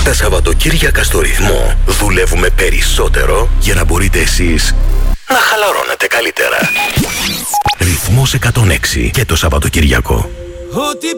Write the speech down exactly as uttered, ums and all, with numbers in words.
Τα Σαββατοκύριακα στο Ρυθμό δουλεύουμε περισσότερο για να μπορείτε εσείς να χαλαρώνετε καλύτερα. Ρυθμός εκατόν έξι και το Σαββατοκύριακο. Ό,τι